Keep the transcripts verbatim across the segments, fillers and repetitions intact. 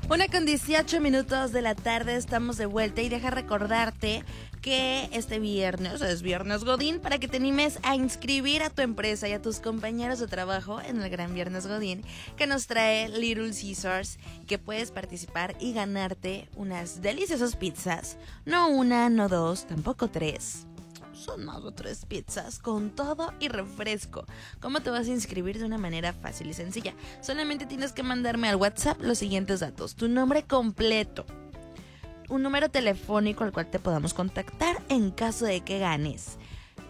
Una con dieciocho minutos de la tarde, estamos de vuelta y deja recordarte que este viernes es Viernes Godín para que te animes a inscribir a tu empresa y a tus compañeros de trabajo en el Gran Viernes Godín que nos trae Little Caesars, que puedes participar y ganarte unas deliciosas pizzas, no una, no dos, tampoco tres. Son más de tres pizzas con todo y refresco. ¿Cómo te vas a inscribir? De una manera fácil y sencilla. Solamente tienes que mandarme al WhatsApp los siguientes datos: tu nombre completo, un número telefónico al cual te podamos contactar en caso de que ganes,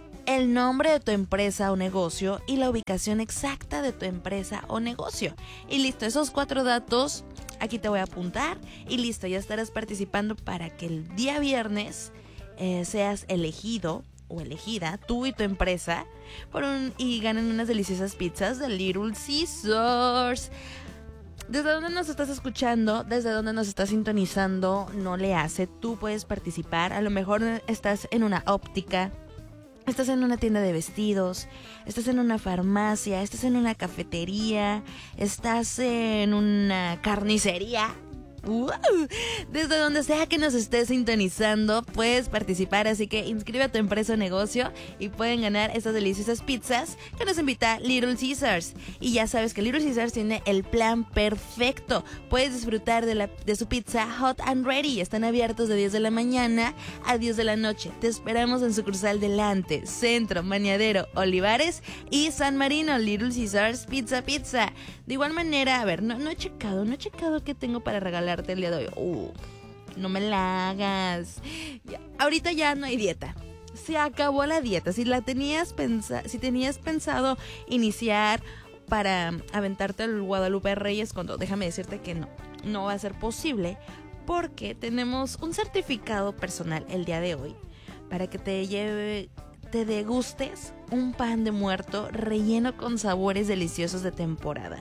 el nombre de tu empresa o negocio y la ubicación exacta de tu empresa o negocio. Y listo, esos cuatro datos aquí te voy a apuntar y listo, ya estarás participando para que el día viernes eh, seas elegido o elegida, tú y tu empresa, por un, y ganen unas deliciosas pizzas de Little Caesars. ¿Desde dónde nos estás escuchando? ¿Desde dónde nos estás sintonizando? No le hace, tú puedes participar. A lo mejor estás en una óptica, estás en una tienda de vestidos, estás en una farmacia, estás en una cafetería, estás en una carnicería. ¡Wow! Desde donde sea que nos estés sintonizando puedes participar, así que inscribe a tu empresa o negocio y pueden ganar estas deliciosas pizzas que nos invita Little Caesars. Y ya sabes que Little Caesars tiene el plan perfecto. Puedes disfrutar de, la, de su pizza hot and ready. Están abiertos de diez de la mañana a diez de la noche. Te esperamos en sucursal Delante, Centro, Maniadero, Olivares y San Marino. Little Caesars Pizza Pizza. De igual manera, a ver, no, no he checado, no he checado qué tengo para regalar el día de hoy. Uh, no me la hagas. Ya, ahorita ya no hay dieta. Se acabó la dieta. Si la tenías pensa- si tenías pensado iniciar para aventarte al Guadalupe Reyes, cuando déjame decirte que no, no va a ser posible, porque tenemos un certificado personal el día de hoy para que te lleve, te degustes un pan de muerto relleno con sabores deliciosos de temporada.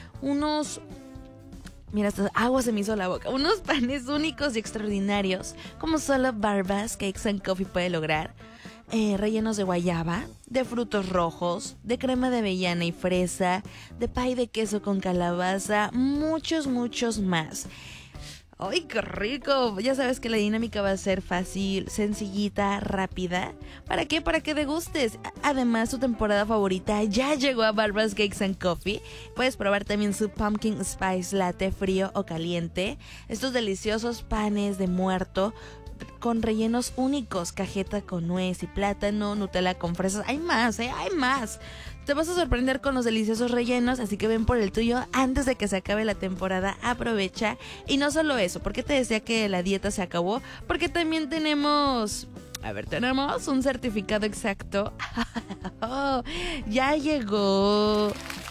Unos Mira, hasta agua se me hizo la boca. Unos panes únicos y extraordinarios, como solo Barbas Cakes and Coffee puede lograr. Eh, rellenos de guayaba, de frutos rojos, de crema de avellana y fresa, de pay de queso con calabaza, muchos, muchos más. ¡Ay, qué rico! Ya sabes que la dinámica va a ser fácil, sencillita, rápida. ¿Para qué? Para que degustes. Además, tu temporada favorita ya llegó a Barbas Cakes and Coffee. Puedes probar también su Pumpkin Spice Latte frío o caliente. Estos deliciosos panes de muerto con rellenos únicos, cajeta con nuez y plátano, Nutella con fresas. Hay más, ¿eh? Hay más. Te vas a sorprender con los deliciosos rellenos, así que ven por el tuyo antes de que se acabe la temporada. Aprovecha. Y no solo eso, ¿por qué te decía que la dieta se acabó? Porque también tenemos... A ver, tenemos un certificado exacto. Oh, ya llegó...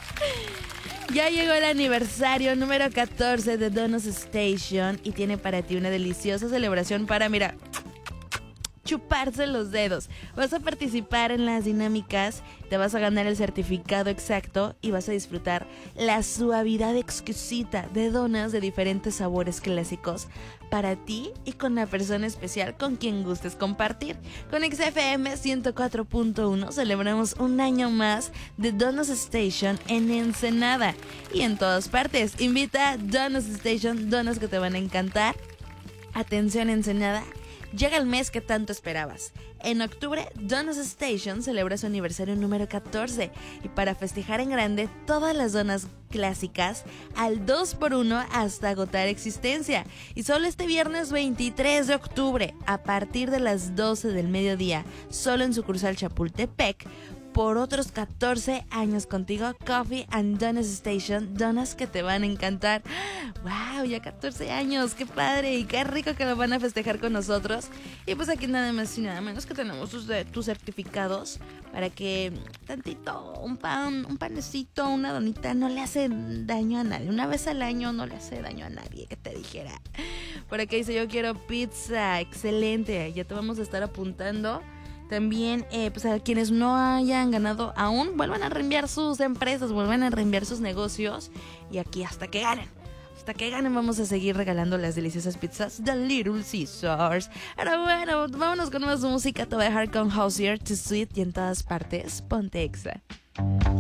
Ya llegó el aniversario número catorce de Donuts Station y tiene para ti una deliciosa celebración para, mira, chuparse los dedos. Vas a participar en las dinámicas, te vas a ganar el certificado exacto y vas a disfrutar la suavidad exquisita de donas de diferentes sabores clásicos para ti y con la persona especial con quien gustes compartir. Con X F M ciento cuatro punto uno celebramos un año más de Donuts Station en Ensenada y en todas partes. Invita a Donuts Station, donas que te van a encantar. Atención, Ensenada. Llega el mes que tanto esperabas. En octubre, Donuts Station celebra su aniversario número catorce y para festejar en grande todas las donas clásicas al dos por uno hasta agotar existencia. Y solo este viernes veintitrés de octubre, a partir de las doce del mediodía, solo en sucursal Chapultepec, por otros catorce años contigo, Coffee and Donuts Station, donas que te van a encantar. ¡Wow! Ya catorce años, qué padre y qué rico que lo van a festejar con nosotros. Y pues aquí nada más y nada menos que tenemos tus, tus certificados para que tantito, un pan, un panecito, una donita no le hace daño a nadie. Una vez al año no le hace daño a nadie, que te dijera. Por aquí dice, yo quiero pizza, excelente, ya te vamos a estar apuntando. También, eh, pues a quienes no hayan ganado aún, vuelvan a reenviar sus empresas, vuelvan a reenviar sus negocios. Y aquí hasta que ganen, hasta que ganen vamos a seguir regalando las deliciosas pizzas de Little Caesars. Ahora bueno, vámonos con más música. Te voy a dejar con House Here to Sweet y en todas partes, ponte Exa.